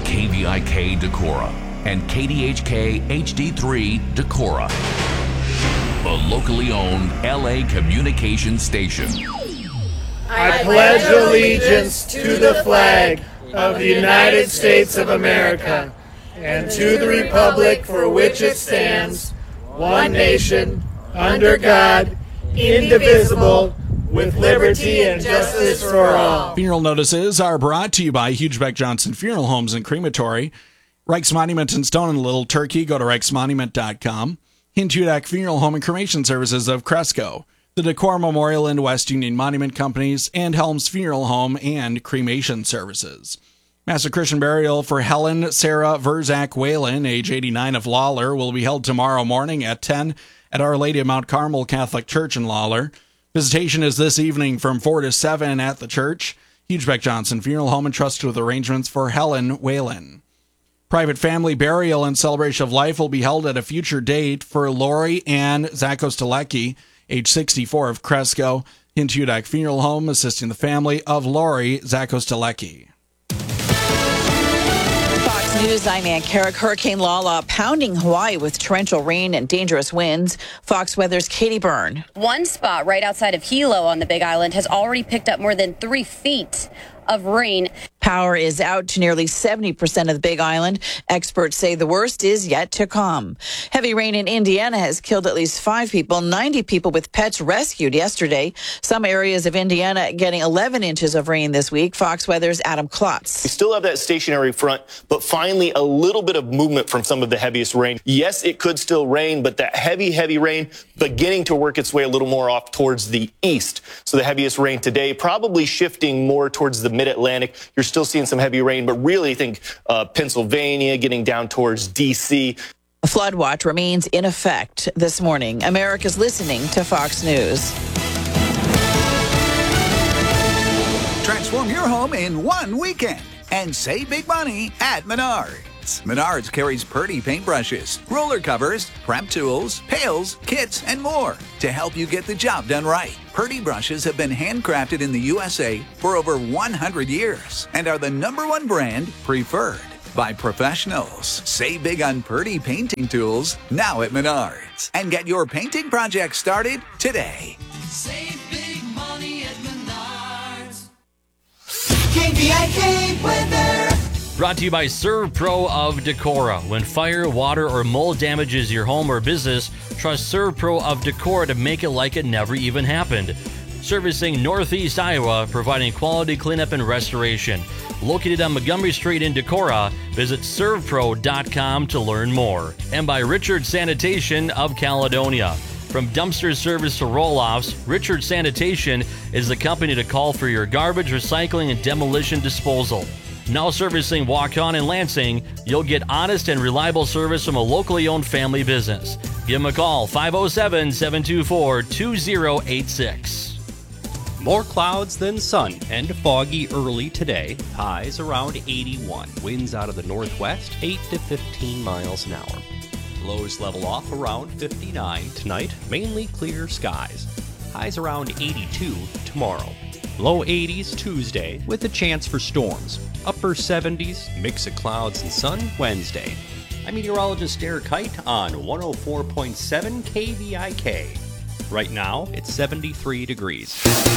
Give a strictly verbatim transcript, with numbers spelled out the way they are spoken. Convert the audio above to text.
K V I K Decorah and K D H K H D three Decorah, the locally owned L A communications station. I pledge allegiance to the flag of the United States of America and to the republic for which it stands, one nation, under God, indivisible, with liberty and justice for all. Funeral notices are brought to you by Hugebeck Johnson Funeral Homes and Crematory, Reichs Monument in Stone and Little Turkey. Go to reichs monument dot com. Hintudak Funeral Home and Cremation Services of Cresco, the Decorah Memorial and West Union Monument Companies, and Helms Funeral Home and Cremation Services. Mass of Christian burial for Helen Sarah Verzak Whalen, age eighty-nine, of Lawler, will be held tomorrow morning at ten at Our Lady of Mount Carmel Catholic Church in Lawler. Visitation is this evening from four to seven at the church. Hugebeck Johnson Funeral Home entrusted with arrangements for Helen Whalen. Private family burial and celebration of life will be held at a future date for Lori Ann Zakostalecki, age sixty-four, of Cresco. Hintudak Funeral Home assisting the family of Lori Zakostalecki. News, I'm Ann Carrick. Hurricane Lala pounding Hawaii with torrential rain and dangerous winds. Fox Weather's Katie Byrne. One spot right outside of Hilo on the Big Island has already picked up more than three feet of rain. Power is out to nearly seventy percent of the Big Island. Experts say the worst is yet to come. Heavy rain in Indiana has killed at least five people, ninety people with pets rescued yesterday. Some areas of Indiana getting eleven inches of rain this week. Fox Weather's Adam Klotz. We still have that stationary front, but finally a little bit of movement from some of the heaviest rain. Yes, it could still rain, but that heavy, heavy rain beginning to work its way a little more off towards the east. So the heaviest rain today probably shifting more towards the mid-Atlantic. You're still seeing some heavy rain, but really think uh, Pennsylvania, getting down towards D C. A flood watch remains in effect this morning. America's listening to Fox News. Transform your home in one weekend and save big money at Menards. Menards carries Purdy paintbrushes, roller covers, prep tools, pails, kits, and more to help you get the job done right. Purdy brushes have been handcrafted in the U S A for over one hundred years and are the number one brand preferred by professionals. Save big on Purdy painting tools now at Menards and get your painting project started today. Save big money at Menards. K V I K weather. Brought to you by ServPro of Decorah. When fire, water, or mold damages your home or business, trust ServPro of Decorah to make it like it never even happened. Servicing Northeast Iowa, providing quality cleanup and restoration. Located on Montgomery Street in Decorah, visit serv pro dot com to learn more. And by Richard Sanitation of Caledonia. From dumpster service to roll-offs, Richard Sanitation is the company to call for your garbage, recycling, and demolition disposal. Now servicing Waukon and Lansing, you'll get honest and reliable service from a locally owned family business. Give them a call, five oh seven, seven two four, two oh eight six. More clouds than sun and foggy early today. Highs around eighty-one. Winds out of the northwest, eight to fifteen miles an hour. Lows level off around fifty-nine tonight. Mainly clear skies. Highs around eighty-two tomorrow. Low eighties Tuesday with a chance for storms. Upper seventies, mix of clouds and sun Wednesday. I'm meteorologist Eric Height on one oh four point seven K V I K. Right now, it's seventy-three degrees.